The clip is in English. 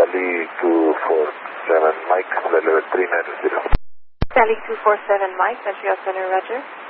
Charlie 247 Mike, level 390. Charlie 247 Mike, that's your center, Roger.